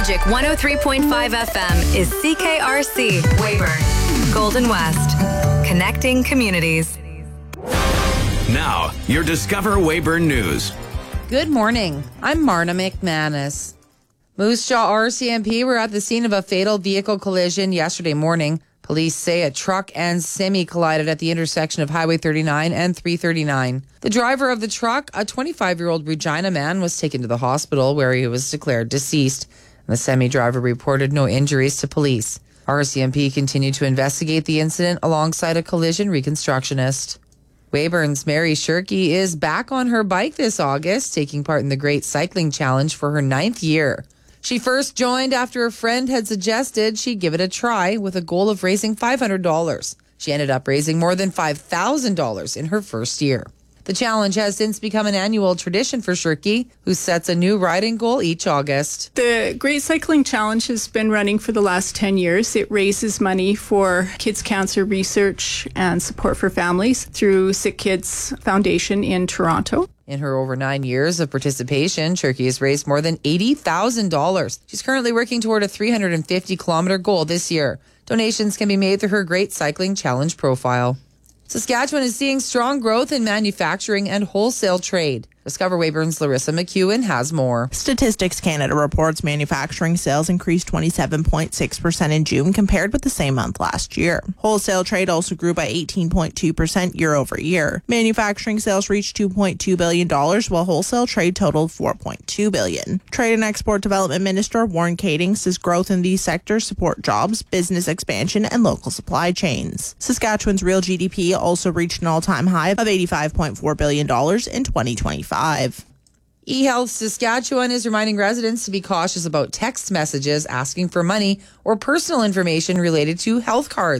Magic 103.5 FM is CKRC, Weyburn, Golden West, connecting communities. Now, your Discover Weyburn News. Good morning. I'm Marna McManus. Moose Jaw RCMP were at the scene of a fatal vehicle collision yesterday morning. Police say a truck and semi collided at the intersection of Highway 39 and 339. The driver of the truck, a 25-year-old Regina man, was taken to the hospital where he was declared deceased. The semi driver reported no injuries to police. RCMP continued to investigate the incident alongside a collision reconstructionist. Weyburn's Mary Shirky is back on her bike this August, taking part in the Great Cycling Challenge for her 9th year. She first joined after a friend had suggested she give it a try with a goal of raising $500. She ended up raising more than $5,000 in her first year. The challenge has since become an annual tradition for Shirky, who sets a new riding goal each August. The Great Cycling Challenge has been running for the last 10 years. It raises money for kids' cancer research and support for families through Sick Kids Foundation in Toronto. In her over 9 years of participation, Shirky has raised more than $80,000. She's currently working toward a 350-kilometer goal this year. Donations can be made through her Great Cycling Challenge profile. Saskatchewan is seeing strong growth in manufacturing and wholesale trade. Discover Weyburn's Larissa McEwen has more. Statistics Canada reports manufacturing sales increased 27.6% in June compared with the same month last year. Wholesale trade also grew by 18.2% year over year. Manufacturing sales reached $2.2 billion, while wholesale trade totaled $4.2 billion. Trade and Export Development Minister Warren Kading says growth in these sectors support jobs, business expansion, and local supply chains. Saskatchewan's real GDP also reached an all-time high of $85.4 billion in 2025. eHealth Saskatchewan is reminding residents to be cautious about text messages asking for money or personal information related to health cards.